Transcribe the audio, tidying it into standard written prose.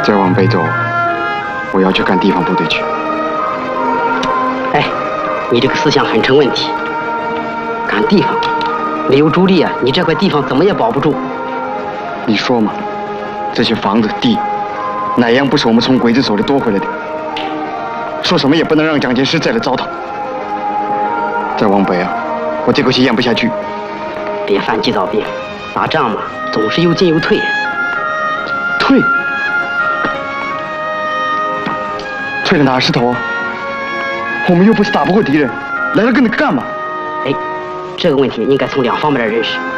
再往北走，我要去赶地方部队去。 哎，你这个思想很成问题。赶地方，没有主力啊，你这块地方怎么也保不住。 你说嘛，这些房子地，哪样不是我们从鬼子手里夺回来的？说什么也不能让蒋介石再来糟蹋。再往北啊，我这口气咽不下去。 别犯急躁病，打仗嘛，总是有进有退。 退？退了哪是头？我们又不是打不过敌人，来了跟着干嘛？ 哎，这个问题应该从两方面来认识。